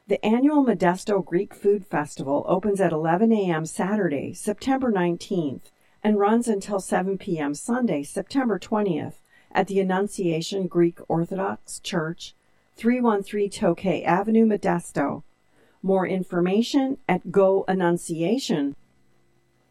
The annual Modesto Greek Food Festival opens at 11 a.m. Saturday, September 19th, and runs until 7 p.m. Sunday, September 20th, at the Annunciation Greek Orthodox Church, 313 Tokay Avenue, Modesto. More information at goannunciation.com.